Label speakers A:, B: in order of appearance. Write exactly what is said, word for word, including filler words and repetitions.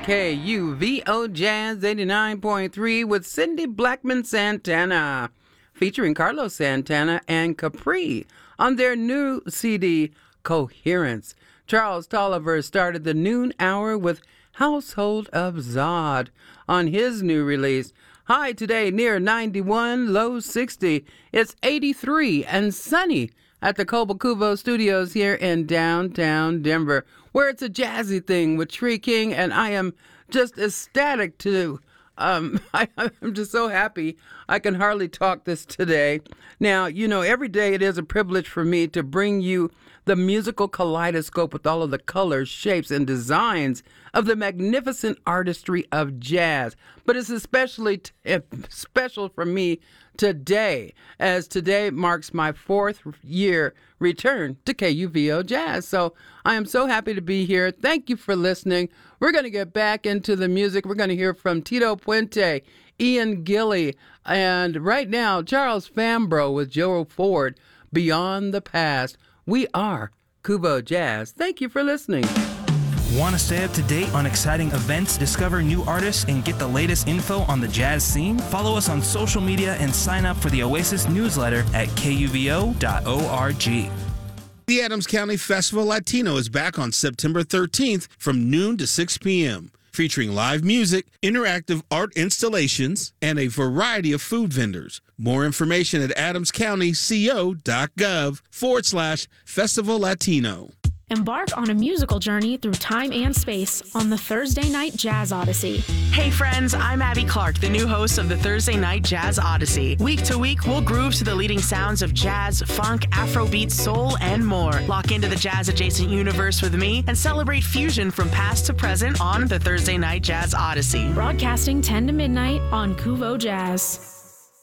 A: K U V O Jazz eighty-nine point three with Cindy Blackman Santana, featuring Carlos Santana and Capri on their new C D, Coherence. Charles Tolliver started the noon hour with Household of Zod on his new release. High today near ninety-one, low sixty. It's eighty-three and sunny at the Cobo Cubo Studios here in downtown Denver, where it's a jazzy thing with Tree King, and I am just ecstatic to, um, I, I'm just so happy I can hardly talk this today. Now, you know, every day it is a privilege for me to bring you the musical kaleidoscope with all of the colors, shapes, and designs of the magnificent artistry of jazz. But it's especially t- special for me today, as today marks my fourth year return to K U V O Jazz. So I am so happy to be here. Thank you for listening. We're going to get back into the music. We're going to hear from Tito Puente, Ian Gilly, and right now, Charles Fambro with Joe Ford, Beyond the Past. We are Cubo Jazz. Thank you for listening.
B: Want to stay up to date on exciting events, discover new artists, and get the latest info on the jazz scene? Follow us on social media and sign up for the Oasis newsletter at K U V O dot org.
C: The Adams County Festival Latino is back on September thirteenth from noon to six p.m., featuring live music, interactive art installations, and a variety of food vendors. More information at adamscountyco.gov forward slash Festival Latino.
D: Embark on a musical journey through time and space on the Thursday Night Jazz Odyssey.
E: Hey friends, I'm Abby Clark, the new host of the Thursday Night Jazz Odyssey. Week to week, we'll groove to the leading sounds of jazz, funk, Afrobeat, soul, and more. Lock into the jazz-adjacent universe with me and celebrate fusion from past to present on the Thursday Night Jazz Odyssey.
D: Broadcasting ten to midnight on Cuvo Jazz.